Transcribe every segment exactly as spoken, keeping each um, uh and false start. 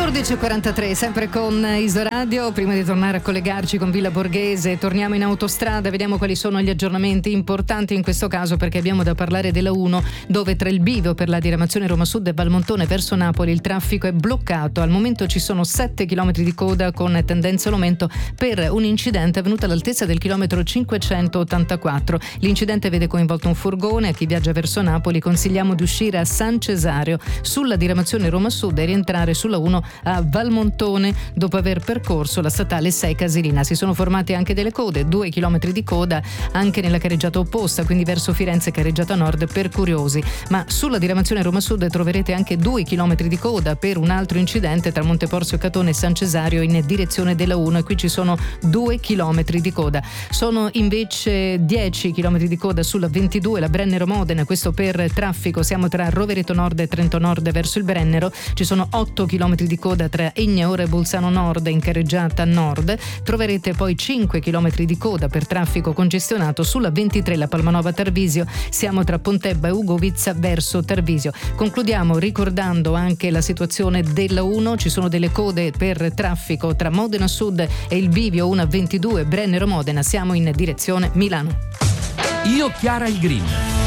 quattordici e quarantatré, sempre con Isoradio. Prima di tornare a collegarci con Villa Borghese, torniamo in autostrada, vediamo quali sono gli aggiornamenti importanti in questo caso, perché abbiamo da parlare della uno, dove tra il bivio per la diramazione Roma Sud e Valmontone verso Napoli il traffico è bloccato. Al momento ci sono sette chilometri di coda con tendenza all'aumento per un incidente avvenuto all'altezza del chilometro cinquecentottantaquattro. L'incidente vede coinvolto un furgone. A chi viaggia verso Napoli consigliamo di uscire a San Cesario sulla diramazione Roma Sud e rientrare sulla uno a Valmontone dopo aver percorso la statale sei Casilina. Si sono formate anche delle code, due chilometri di coda anche nella carreggiata opposta, quindi verso Firenze carreggiata nord per curiosi, ma sulla diramazione Roma Sud troverete anche due chilometri di coda per un altro incidente tra Monteporzio Catone e San Cesario in direzione della uno, e qui ci sono due chilometri di coda. Sono invece dieci chilometri di coda sulla ventidue, la Brennero Modena, questo per traffico, siamo tra Rovereto Nord e Trento Nord verso il Brennero. Ci sono otto chilometri di coda tra Egnaora e Bolzano Nord in carreggiata nord. Troverete poi cinque chilometri di coda per traffico congestionato sulla ventitré, la Palmanova Tarvisio, siamo tra Pontebba e Ugovizza verso Tarvisio. Concludiamo ricordando anche la situazione della uno, ci sono delle code per traffico tra Modena Sud e il bivio uno a ventidue Brennero Modena, siamo in direzione Milano. Io Chiara il Green.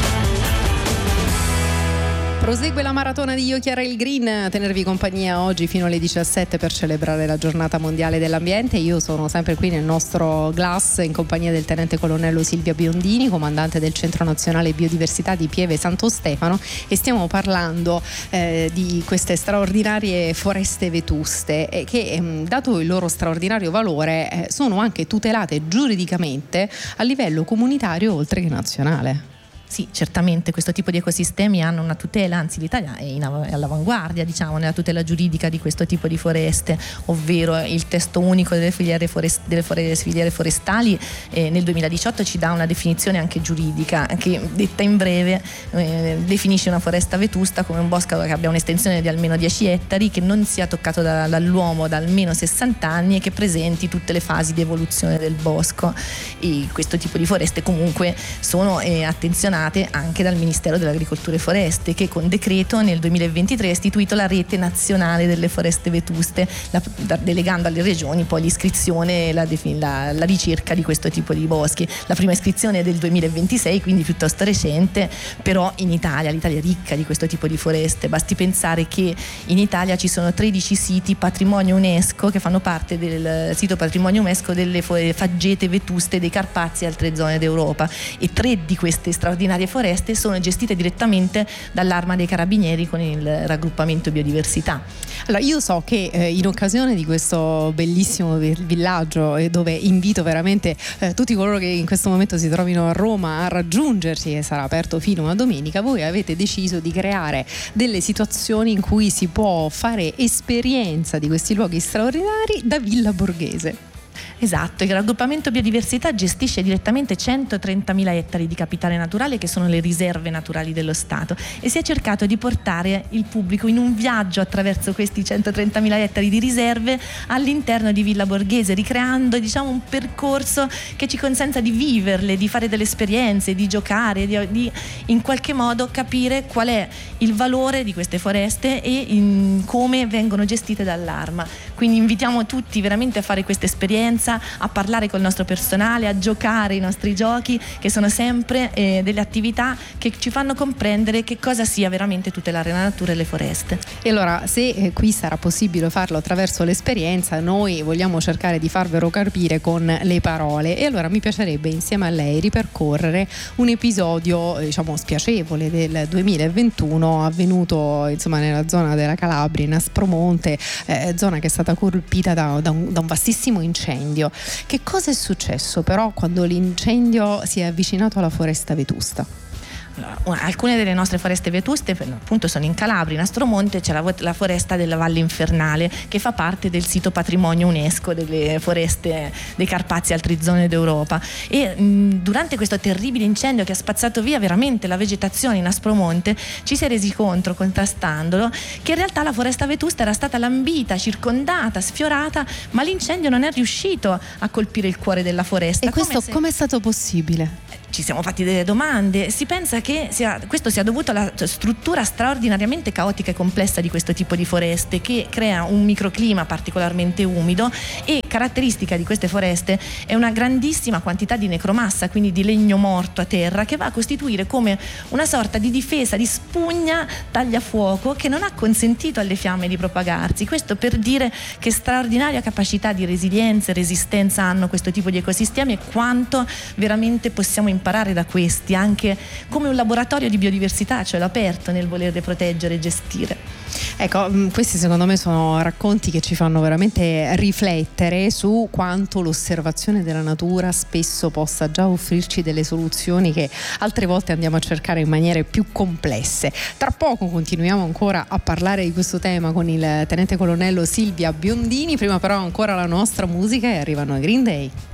Prosegue la maratona di Io Chiara il Green, a tenervi compagnia oggi fino alle diciassette per celebrare la giornata mondiale dell'ambiente. Io sono sempre qui nel nostro Glass in compagnia del tenente colonnello Silvia Biondini, comandante del Centro Nazionale Biodiversità di Pieve Santo Stefano, e stiamo parlando eh, di queste straordinarie foreste vetuste eh, che ehm, dato il loro straordinario valore eh, sono anche tutelate giuridicamente a livello comunitario oltre che nazionale. Sì, certamente questo tipo di ecosistemi hanno una tutela, anzi l'Italia è, in, è all'avanguardia, diciamo, nella tutela giuridica di questo tipo di foreste, ovvero il testo unico delle filiere, forest, delle filiere forestali eh, nel duemiladiciotto ci dà una definizione anche giuridica che, detta in breve, eh, definisce una foresta vetusta come un bosco che abbia un'estensione di almeno dieci ettari, che non sia toccato da, dall'uomo da almeno sessanta anni e che presenti tutte le fasi di evoluzione del bosco. E questo tipo di foreste comunque sono eh, attenzionate anche dal Ministero dell'Agricoltura e Foreste, che con decreto nel duemilaventitré ha istituito la rete nazionale delle foreste vetuste, la, da, delegando alle regioni poi l'iscrizione e la, la, la ricerca di questo tipo di boschi. La prima iscrizione è del duemilaventisei, quindi piuttosto recente, però in Italia, l'Italia è ricca di questo tipo di foreste. Basti pensare che in Italia ci sono tredici siti patrimonio UNESCO che fanno parte del sito patrimonio UNESCO delle faggete vetuste dei Carpazi e altre zone d'Europa, e tre di queste straordinarie foreste sono gestite direttamente dall'Arma dei Carabinieri con il raggruppamento biodiversità. Allora, io so che eh, in occasione di questo bellissimo villaggio eh, dove invito veramente eh, tutti coloro che in questo momento si trovino a Roma a raggiungerci, e sarà aperto fino a domenica, voi avete deciso di creare delle situazioni in cui si può fare esperienza di questi luoghi straordinari da Villa Borghese. Esatto, il raggruppamento biodiversità gestisce direttamente centotrentamila ettari di capitale naturale, che sono le riserve naturali dello Stato, e si è cercato di portare il pubblico in un viaggio attraverso questi centotrentamila ettari di riserve all'interno di Villa Borghese, ricreando, diciamo, un percorso che ci consenta di viverle, di fare delle esperienze, di giocare, di, di in qualche modo capire qual è il valore di queste foreste e in come vengono gestite dall'Arma. Quindi invitiamo tutti veramente a fare questa esperienza, a parlare col nostro personale, a giocare i nostri giochi, che sono sempre eh, delle attività che ci fanno comprendere che cosa sia veramente tutelare la natura e le foreste. E allora, se eh, qui sarà possibile farlo attraverso l'esperienza, noi vogliamo cercare di farvelo capire con le parole, e allora mi piacerebbe insieme a lei ripercorrere un episodio eh, diciamo spiacevole del duemilaventuno avvenuto insomma nella zona della Calabria, in Aspromonte, eh, zona che è stata colpita da, da, un, da un vastissimo incendio. Che cosa è successo però quando l'incendio si è avvicinato alla foresta vetusta? Alcune delle nostre foreste vetuste appunto sono in Calabria, in Aspromonte c'è la, la foresta della Valle Infernale, che fa parte del sito patrimonio UNESCO delle foreste dei Carpazi e altre zone d'Europa, e mh, durante questo terribile incendio che ha spazzato via veramente la vegetazione in Aspromonte ci si è resi conto, contrastandolo, che in realtà la foresta vetusta era stata lambita, circondata, sfiorata, ma l'incendio non è riuscito a colpire il cuore della foresta. E questo come è stato possibile? ci siamo fatti delle domande. Si pensa che sia, questo sia dovuto alla struttura straordinariamente caotica e complessa di questo tipo di foreste, che crea un microclima particolarmente umido, e caratteristica di queste foreste è una grandissima quantità di necromassa, quindi di legno morto a terra, che va a costituire come una sorta di difesa, di spugna tagliafuoco che non ha consentito alle fiamme di propagarsi. Questo per dire che straordinaria capacità di resilienza e resistenza hanno questo tipo di ecosistemi, e quanto veramente possiamo imparare da questi, anche come un laboratorio di biodiversità, cioè l'aperto nel volerle proteggere e gestire. Ecco, questi secondo me sono racconti che ci fanno veramente riflettere su quanto l'osservazione della natura spesso possa già offrirci delle soluzioni che altre volte andiamo a cercare in maniere più complesse. Tra poco continuiamo ancora a parlare di questo tema con il tenente colonnello Silvia Biondini, prima però ancora la nostra musica e arrivano i Green Day.